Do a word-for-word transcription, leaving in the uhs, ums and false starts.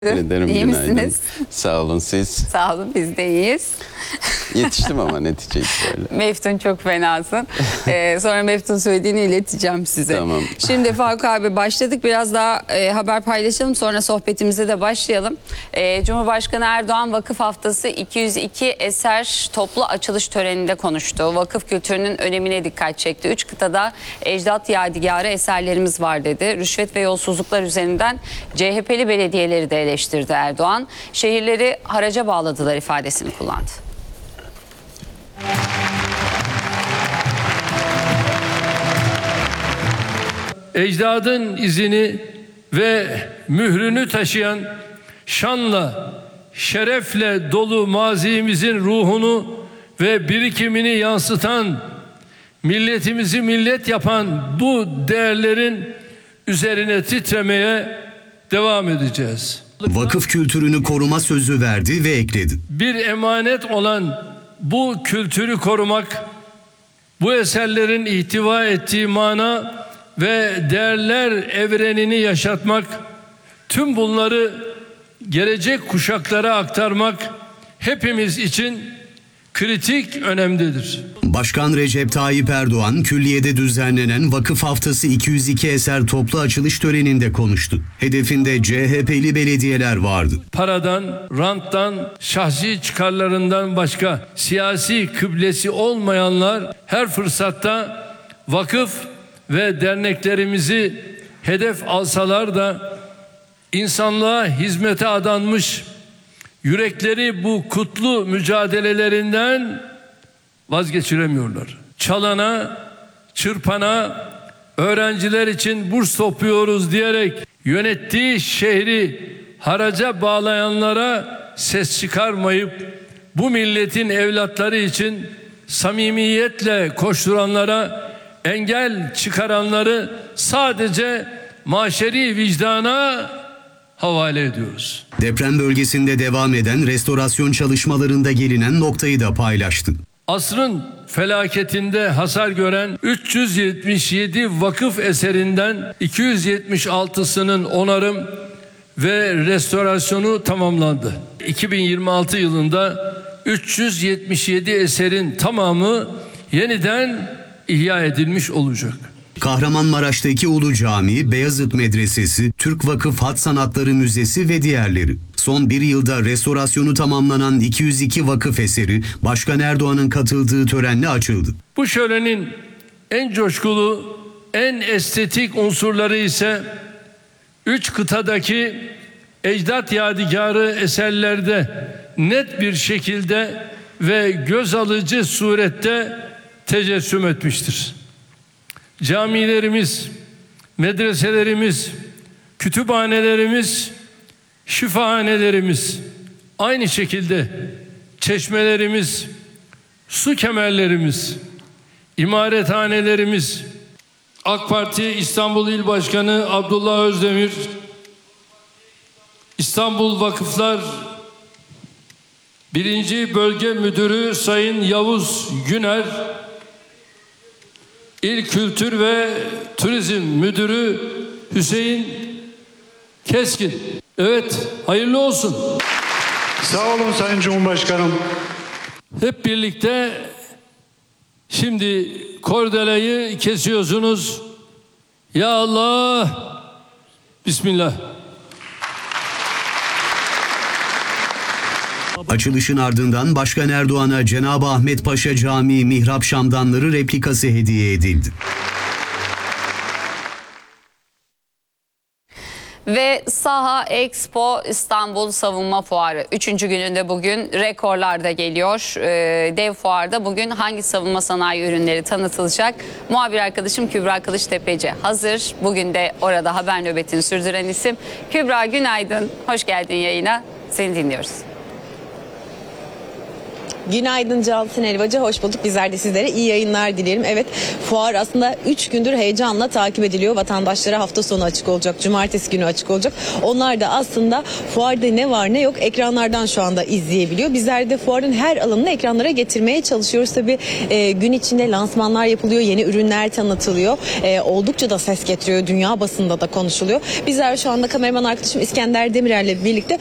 Ederim, İyi günaydın. misiniz? Sağ olun siz. Sağ olun, biz de iyiyiz. Yetiştim ama netice itibariyle. Meftun çok fenasın. Ee, sonra Meftun söylediğini ileteceğim size. Tamam. Şimdi Faruk abi başladık. Biraz daha e, haber paylaşalım. Sonra sohbetimize de başlayalım. E, Cumhurbaşkanı Erdoğan Vakıf Haftası iki yüz iki eser toplu açılış töreninde konuştu. Vakıf kültürünün önemine dikkat çekti. Üç kıtada ecdat yadigarı eserlerimiz var dedi. Rüşvet ve yolsuzluklar üzerinden C H P'li belediyeleri de eleştirdi Erdoğan. Şehirleri haraca bağladılar ifadesini kullandı. Ecdadın izini ve mührünü taşıyan şanla, şerefle dolu mazimizin ruhunu ve birikimini yansıtan, milletimizi millet yapan bu değerlerin üzerine titremeye devam edeceğiz. Vakıf kültürünü koruma sözü verdi ve ekledi. Bir emanet olan bu kültürü korumak, bu eserlerin ihtiva ettiği mana ve değerler evrenini yaşatmak, tüm bunları gelecek kuşaklara aktarmak hepimiz için kritik önemdedir. Başkan Recep Tayyip Erdoğan, külliyede düzenlenen Vakıf Haftası iki yüz iki eser toplu açılış töreninde konuştu. Hedefinde C H P'li belediyeler vardı. Paradan, ranttan, şahsi çıkarlarından başka siyasi kıblesi olmayanlar her fırsatta vakıf ve derneklerimizi hedef alsalar da insanlığa hizmete adanmış, yürekleri bu kutlu mücadelelerinden vazgeçiremiyorlar. Çalana, çırpana, öğrenciler için burs topluyoruz diyerek yönettiği şehri haraca bağlayanlara ses çıkarmayıp bu milletin evlatları için samimiyetle koşturanlara, engel çıkaranları sadece maşeri vicdana havale ediyoruz. Deprem bölgesinde devam eden restorasyon çalışmalarında gelinen noktayı da paylaştı. Asrın felaketinde hasar gören üç yüz yetmiş yedi vakıf eserinden iki yüz yetmiş altısının onarım ve restorasyonu tamamlandı. iki bin yirmi altı yılında üç yüz yetmiş yedi eserin tamamı yeniden ihya edilmiş olacak. Kahramanmaraş'taki Ulu Cami, Beyazıt Medresesi, Türk Vakıf Hat Sanatları Müzesi ve diğerleri. Son bir yılda restorasyonu tamamlanan iki yüz iki vakıf eseri Başkan Erdoğan'ın katıldığı törenle açıldı. Bu şölenin en coşkulu, en estetik unsurları ise üç kıtadaki ecdat yadigarı eserlerde net bir şekilde ve göz alıcı surette tecessüm etmiştir. Camilerimiz, medreselerimiz, kütüphanelerimiz, şifahanelerimiz, aynı şekilde çeşmelerimiz, su kemerlerimiz, imarethanelerimiz, AK Parti İstanbul İl Başkanı Abdullah Özdemir, İstanbul Vakıflar Birinci Bölge Müdürü Sayın Yavuz Güner, İl Kültür ve Turizm Müdürü Hüseyin Keskin. Evet, hayırlı olsun. Sağ olun Sayın Cumhurbaşkanım. Hep birlikte şimdi kordelayı kesiyorsunuz. Ya Allah, Bismillah. Açılışın ardından Başkan Erdoğan'a Cenab-ı Ahmet Paşa Camii mihrap şamdanları replikası hediye edildi. Ve Saha Expo İstanbul Savunma Fuarı üçüncü gününde bugün rekorlarda geliyor. Ee, dev fuarda bugün hangi savunma sanayi ürünleri tanıtılacak? Muhabir arkadaşım Kübra Kılıçtepeci hazır. Bugün de orada haber nöbetini sürdüren isim. Kübra günaydın, hoş geldin yayına. Seni dinliyoruz. Günaydın Cansin Elvacı, hoş bulduk. Bizler de sizlere iyi yayınlar dilerim. Evet, fuar aslında üç gündür heyecanla takip ediliyor. Vatandaşlara hafta sonu açık olacak, cumartesi günü açık olacak. Onlar da aslında fuarda ne var ne yok ekranlardan şu anda izleyebiliyor. Bizler de fuarın her alanını ekranlara getirmeye çalışıyoruz. Tabii e, gün içinde lansmanlar yapılıyor, yeni ürünler tanıtılıyor. E, oldukça da ses getiriyor, dünya basında da konuşuluyor. Bizler şu anda kameraman arkadaşım İskender Demirer'le birlikte